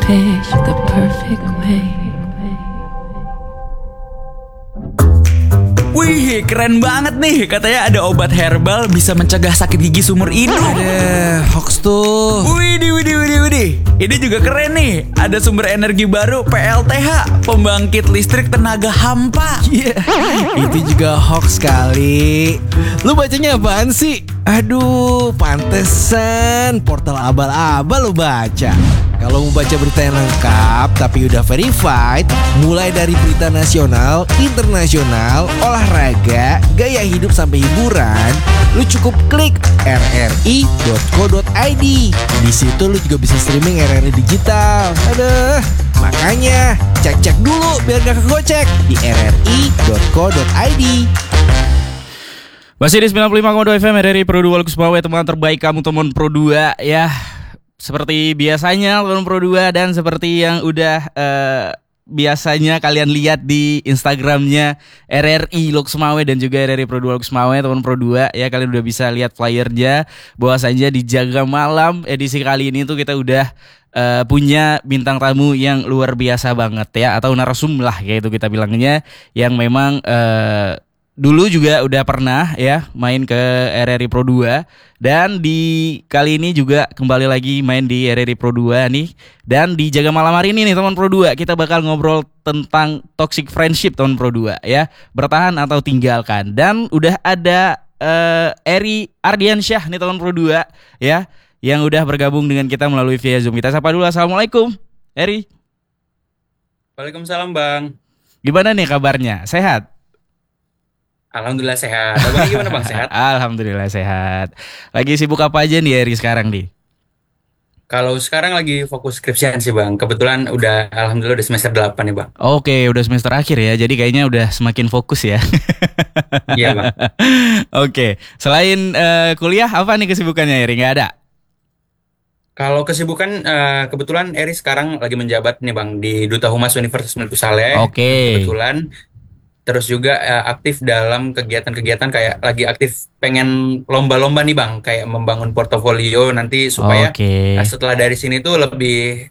pick the perfect way. Wih, keren banget nih. Katanya ada obat herbal bisa mencegah sakit gigi seumur hidup. Ada hoax tuh. Widih. Ini juga keren nih. Ada sumber energi baru PLTH, pembangkit listrik tenaga hampa. Iya, itu juga hoax kali. Lu bacanya apaan sih? Aduh, pantesan portal abal-abal lu baca. Kalau mau baca berita yang lengkap tapi udah verified, mulai dari berita nasional, internasional, olahraga, gaya hidup sampai hiburan, lu cukup klik rri.co.id. Di situ lu juga bisa streaming RRI digital. Aduh, makanya cek dulu biar gak kegocek di rri.co.id. Masih di 95,2 FM RRI Pro 2 Lukas Bawe, teman terbaik kamu teman Pro 2 ya. Seperti biasanya teman Pro 2 dan seperti yang udah biasanya kalian lihat di Instagramnya RRI Luxmawe dan juga RRI Pro 2 Luxmawe teman Pro 2 ya, kalian udah bisa lihat flyernya bahwasanya di Jaga Malam edisi kali ini tuh kita udah punya bintang tamu yang luar biasa banget ya, atau narsum lah kayak itu kita bilangnya, yang memang dulu juga udah pernah ya main ke RRI Pro 2, dan di kali ini juga kembali lagi main di RRI Pro 2 nih. Dan di Jaga Malam hari ini nih teman Pro 2, kita bakal ngobrol tentang toxic friendship teman Pro 2 ya, bertahan atau tinggalkan. Dan udah ada Eri Ardiansyah nih teman Pro 2 ya, yang udah bergabung dengan kita melalui via Zoom. Kita sapa dulu. Assalamualaikum Eri. Waalaikumsalam Bang. Gimana nih kabarnya? Sehat? Alhamdulillah sehat. Abang gimana Bang, sehat? Alhamdulillah sehat. Lagi sibuk apa aja nih Eri sekarang nih? Kalau sekarang lagi fokus skripsian sih Bang. Kebetulan alhamdulillah udah semester 8 nih Bang. Oke, udah semester akhir ya. Jadi kayaknya udah semakin fokus ya. Iya Bang. Oke, selain kuliah apa nih kesibukannya Eri? Nggak ada? Kalau kesibukan kebetulan Eri sekarang lagi menjabat nih Bang di Duta Humas Universitas Merdeka Saleh. Oke. Kebetulan. Terus juga aktif dalam kegiatan-kegiatan, kayak lagi aktif pengen lomba-lomba nih Bang, kayak membangun portofolio nanti supaya setelah dari sini tuh lebih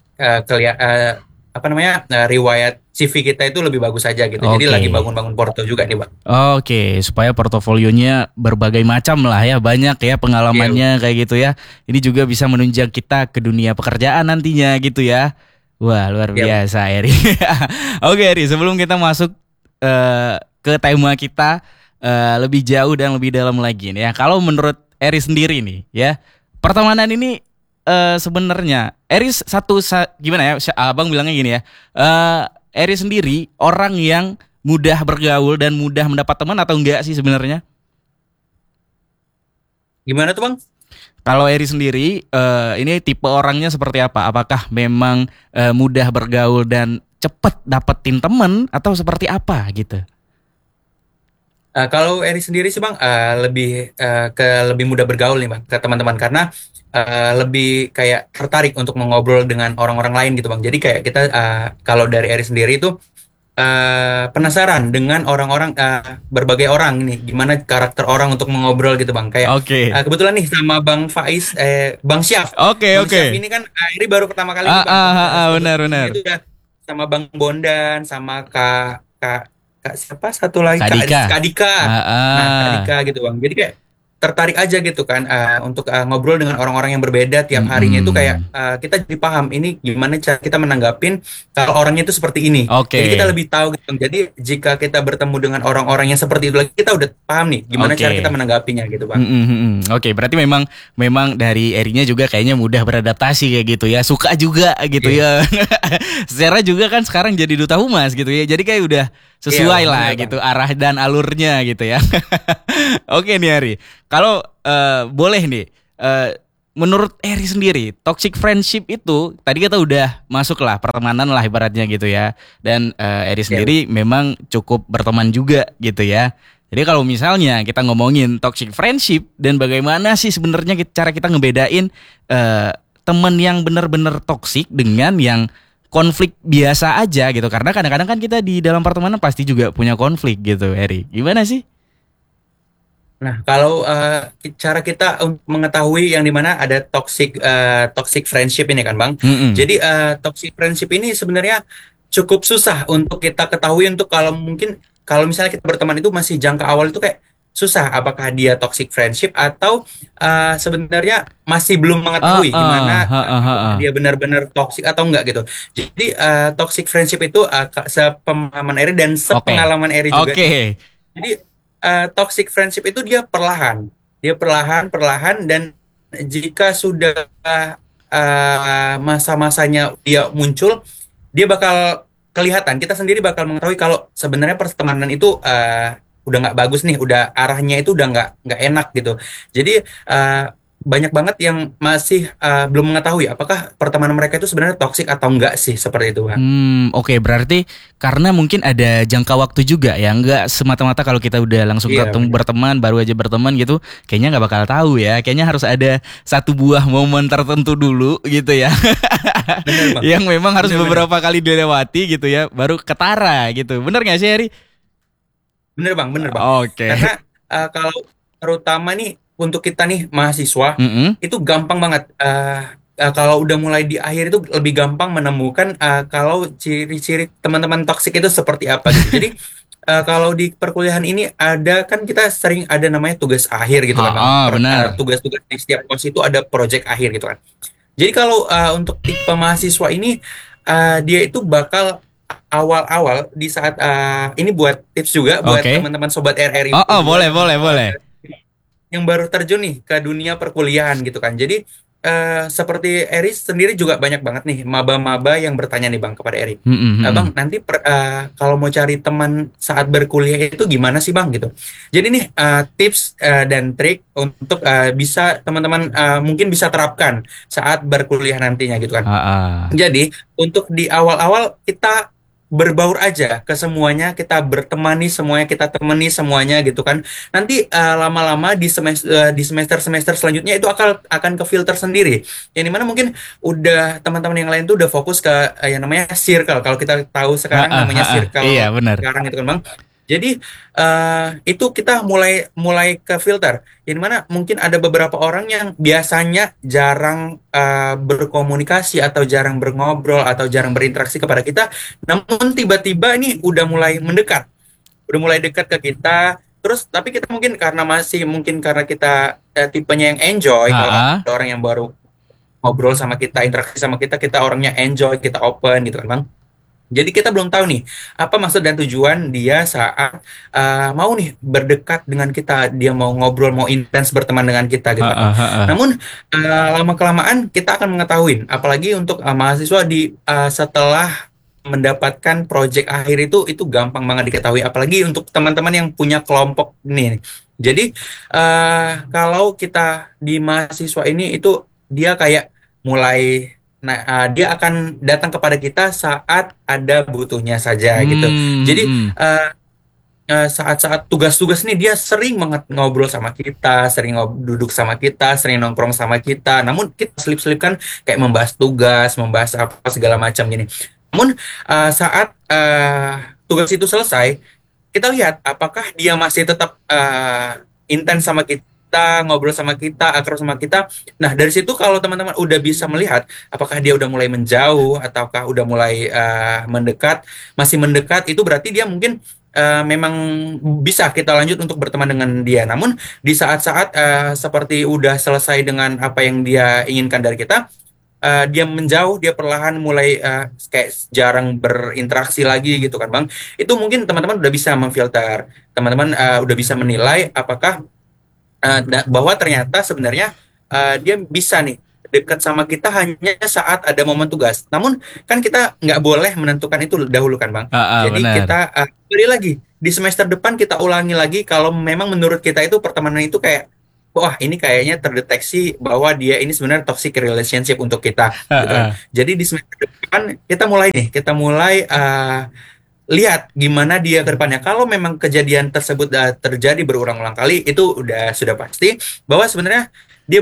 riwayat CV kita itu lebih bagus aja gitu. Jadi lagi bangun-bangun porto juga nih Bang. Oke, supaya portofolionya berbagai macam lah ya, banyak ya pengalamannya kayak gitu ya. Ini juga bisa menunjang kita ke dunia pekerjaan nantinya gitu ya. Wah, luar biasa Eri. Oke Eri, sebelum kita masuk ke tema kita lebih jauh dan lebih dalam lagi nih ya. Kalau menurut Eri sendiri nih ya, pertemanan ini sebenarnya Eri gimana ya? Abang bilangnya gini ya. Eri sendiri orang yang mudah bergaul dan mudah mendapat teman atau enggak sih sebenarnya? Gimana tuh Bang? Kalau Eri sendiri ini tipe orangnya seperti apa? Apakah memang mudah bergaul dan cepet dapetin temen atau seperti apa gitu? Kalau Eri sendiri sih Bang lebih mudah bergaul nih Bang ke teman-teman, karena lebih kayak tertarik untuk mengobrol dengan orang-orang lain gitu Bang. Jadi kayak kita kalau dari Eri sendiri itu penasaran dengan orang-orang, berbagai orang nih, gimana karakter orang untuk mengobrol gitu Bang. Kayak kebetulan nih sama Bang Faiz, Bang Syaf. Bang Syaf ini kan Eri baru pertama kali nih Bang. Benar. Itu udah sama Bang Bondan, sama Kak siapa satu lagi, Kak Dika. Nah, Kak Dika gitu Bang. Jadi kayak tertarik aja gitu kan untuk ngobrol dengan orang-orang yang berbeda tiap harinya. Itu kayak kita jadi paham ini gimana cara kita menanggapin kalau orangnya itu seperti ini. Jadi kita lebih tahu gitu. Jadi jika kita bertemu dengan orang-orang yang seperti itu lagi, kita udah paham nih gimana cara kita menanggapinya gitu Bang. Oke, berarti memang dari Erinya juga kayaknya mudah beradaptasi kayak gitu ya. Suka juga gitu ya. Secara juga kan sekarang jadi duta humas gitu ya. Jadi kayak udah sesuai lah gitu arah dan alurnya gitu ya. Oke nih Eri, kalau boleh nih, menurut Eri sendiri toxic friendship itu tadi kita udah masuk lah pertemanan lah ibaratnya gitu ya. Dan Eri sendiri memang cukup berteman juga gitu ya. Jadi kalau misalnya kita ngomongin toxic friendship dan bagaimana sih sebenarnya cara kita ngebedain teman yang benar-benar toxic dengan yang konflik biasa aja gitu. Karena kadang-kadang kan kita di dalam pertemanan pasti juga punya konflik gitu Eri. Gimana sih? Nah, kalau cara kita untuk mengetahui yang dimana ada toxic friendship ini kan, Bang. Mm-mm. Jadi toxic friendship ini sebenarnya cukup susah untuk kita ketahui untuk kalau misalnya kita berteman itu masih jangka awal itu kayak susah apakah dia toxic friendship atau sebenarnya masih belum Ah, mengetahui ah, gimana ha, ah, ha, apakah ah. dia benar-benar toxic atau enggak gitu. Jadi toxic friendship itu sepemahaman Eri dan Oke. sepengalaman Eri juga nih. Oke. Jadi toxic friendship itu dia perlahan, perlahan dan jika sudah masa-masanya dia muncul, dia bakal kelihatan. Kita sendiri bakal mengetahui kalau sebenarnya pertemanan itu udah nggak bagus nih, udah arahnya itu udah nggak enak gitu. Jadi banyak banget yang masih belum mengetahui apakah pertemanan mereka itu sebenarnya toxic atau enggak sih seperti itu, Bang. Oke, berarti karena mungkin ada jangka waktu juga ya, nggak semata-mata kalau kita udah langsung Iya, ketemu benar. berteman, baru aja berteman gitu, kayaknya nggak bakal tahu ya. Kayaknya harus ada satu buah momen tertentu dulu gitu ya, Bener, Bang. yang memang harus Bener-bener. beberapa kali dilewati gitu ya, baru ketara gitu. Bener nggak sih, Eri? Bener, Bang, bener, Bang. Oke. Karena kalau terutama nih untuk kita nih mahasiswa Mm-mm. itu gampang banget. Kalau udah mulai di akhir itu lebih gampang menemukan kalau ciri-ciri teman-teman toksik itu seperti apa gitu. Jadi kalau di perkuliahan ini ada kan kita sering ada namanya tugas akhir gitu kan, Bang. Benar. Tugas-tugas di setiap kos itu ada project akhir gitu kan. Jadi kalau untuk tipe mahasiswa ini dia itu bakal awal-awal di saat ini buat tips juga buat Oke. teman-teman sobat RRI Boleh, berdua boleh, boleh. yang baru terjun nih ke dunia perkuliahan gitu kan. Jadi seperti Eris sendiri juga banyak banget nih maba-maba yang bertanya nih Bang kepada Eri. Mm-mm, mm-mm. Bang nanti kalau mau cari teman saat berkuliah itu gimana sih Bang gitu. Jadi nih tips dan trik untuk bisa teman-teman mungkin bisa terapkan saat berkuliah nantinya gitu kan. Ah, ah. Jadi untuk di awal-awal kita berbaur aja ke semuanya, kita bertemani semuanya, kita temani semuanya gitu kan. Nanti lama-lama di semester selanjutnya itu akan ke filter sendiri. Yang dimana mungkin udah teman-teman yang lain tuh udah fokus ke yang namanya circle. Kalau kita tahu sekarang namanya Iya, circle benar. sekarang gitu kan Bang. Jadi itu kita mulai ke filter. Yang mana mungkin ada beberapa orang yang biasanya jarang berkomunikasi atau jarang berngobrol atau jarang berinteraksi kepada kita, namun tiba-tiba ini udah mulai dekat ke kita. Terus tapi kita mungkin karena kita tipenya yang enjoy. Ah, Kalau ah. ada orang yang baru ngobrol sama kita, interaksi sama kita orangnya enjoy, kita open gitu kan Bang. Jadi kita belum tahu nih apa maksud dan tujuan dia saat mau nih berdekat dengan kita, dia mau ngobrol, mau intens berteman dengan kita gitu Ah, kan, Bang. ah, ah, ah. Namun lama kelamaan kita akan mengetahui, apalagi untuk mahasiswa setelah mendapatkan proyek akhir itu gampang banget diketahui, apalagi untuk teman-teman yang punya kelompok nih. Jadi kalau kita di mahasiswa ini itu dia kayak mulai dia akan datang kepada kita saat ada butuhnya saja gitu. Jadi Hmm. saat-saat tugas-tugas nih dia sering banget ngobrol sama kita, sering duduk sama kita, sering nongkrong sama kita. Namun kita selip-selipkan kayak membahas tugas, membahas apa segala macam gini. Namun saat tugas itu selesai, kita lihat apakah dia masih tetap intens sama kita, ngobrol sama kita, akrab sama kita. Nah, dari situ kalau teman-teman udah bisa melihat apakah dia udah mulai menjauh ataukah udah mulai mendekat, masih mendekat, itu berarti dia mungkin memang bisa kita lanjut untuk berteman dengan dia. Namun di saat-saat seperti udah selesai dengan apa yang dia inginkan dari kita, dia menjauh, dia perlahan mulai kayak jarang berinteraksi lagi gitu kan Bang. Itu mungkin teman-teman udah bisa memfilter, teman-teman udah bisa menilai apakah bahwa ternyata sebenarnya dia bisa nih dekat sama kita hanya saat ada momen tugas. Namun kan kita nggak boleh menentukan itu dahulu kan Bang. Jadi Benar. kita beri lagi di semester depan, kita ulangi lagi kalau memang menurut kita itu pertemanan itu kayak wah ini kayaknya terdeteksi bahwa dia ini sebenarnya toxic relationship untuk kita gitu kan. Jadi di semester depan kita mulai lihat gimana dia ke depannya. Kalau memang kejadian tersebut terjadi berulang-ulang kali, itu sudah pasti bahwa sebenarnya dia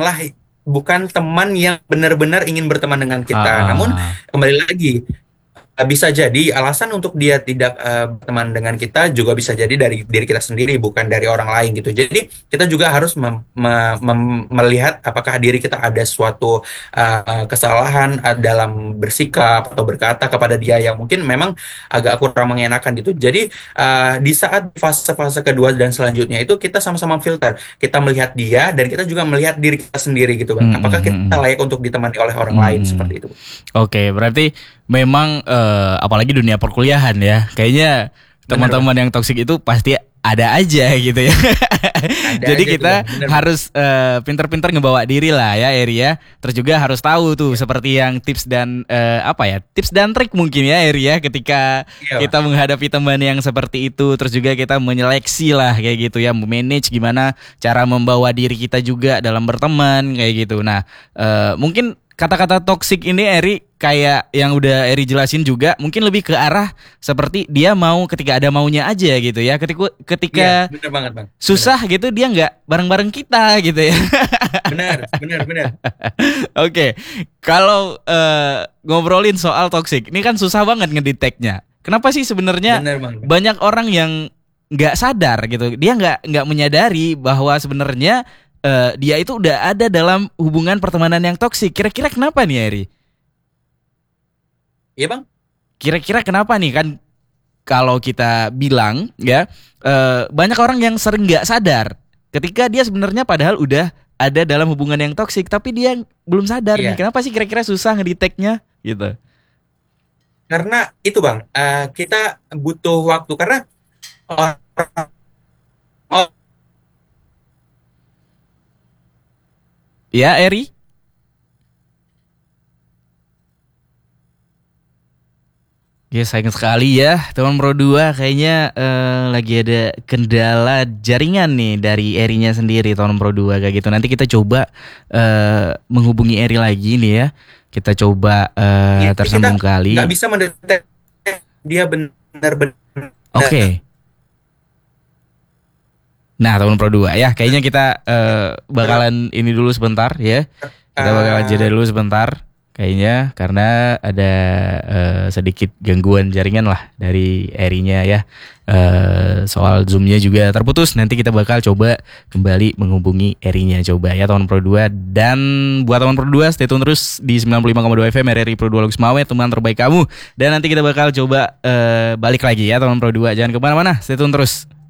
bukan teman yang benar-benar ingin berteman dengan kita. Namun kembali lagi, bisa jadi alasan untuk dia tidak berteman dengan kita juga bisa jadi dari diri kita sendiri, bukan dari orang lain gitu. Jadi kita juga harus melihat apakah diri kita ada suatu kesalahan dalam bersikap atau berkata kepada dia yang mungkin memang agak kurang mengenakan gitu. Jadi di saat fase-fase kedua dan selanjutnya itu kita sama-sama filter. Kita melihat dia dan kita juga melihat diri kita sendiri gitu Bang. Apakah kita layak untuk ditemani oleh orang lain seperti itu. Oke, berarti memang apalagi dunia perkuliahan ya, kayaknya teman-teman yang toksik itu pasti ada aja gitu ya. Jadi kita harus pinter-pinter ngebawa diri lah ya Eri ya. Terus juga harus tahu tuh seperti yang tips dan tips dan trik mungkin ya Eri ya, ketika kita menghadapi teman yang seperti itu. Terus juga kita menyeleksi lah kayak gitu ya, memanage gimana cara membawa diri kita juga dalam berteman kayak gitu. Nah mungkin kata-kata toksik ini Eri kayak yang udah Eri jelasin juga, mungkin lebih ke arah seperti dia mau ketika ada maunya aja gitu ya. Ketika bener banget Bang. Susah gitu dia nggak bareng-bareng kita gitu ya. Benar. Oke, kalau ngobrolin soal toksik, ini kan susah banget ngedeteknya. Kenapa sih sebenarnya banyak orang yang nggak sadar gitu, dia nggak menyadari bahwa sebenarnya dia itu udah ada dalam hubungan pertemanan yang toksik. Kira-kira kenapa nih Eri? Iya Bang. Kira-kira kenapa nih, kan kalau kita bilang ya banyak orang yang sering nggak sadar ketika dia sebenarnya padahal udah ada dalam hubungan yang toksik, tapi dia belum sadar nih. Kenapa sih kira-kira susah ngedeteknya gitu? Karena itu Bang, kita butuh waktu karena ya Eri? Ya sayang sekali ya teman Pro 2 kayaknya lagi ada kendala jaringan nih dari Erinya sendiri teman Pro 2 kayak gitu. Nanti kita coba menghubungi Eri lagi nih ya. Kita coba tersambung kali. Nggak bisa mendetek dia benar-benar. Oke. Nah teman Pro 2 ya, kayaknya kita bakalan ini dulu sebentar ya. Kita bakalan jeda dulu sebentar. Kayaknya karena ada sedikit gangguan jaringan lah dari Erinya ya. Soal Zoom-nya juga terputus. Nanti kita bakal coba kembali menghubungi Erinya coba ya teman Pro 2. Dan buat teman Pro 2 stay tune terus di 95,2 FM RRI Pro 2 Lokus Mawe, teman terbaik kamu. Dan nanti kita bakal coba balik lagi ya teman Pro 2. Jangan kemana-mana, stay tune terus.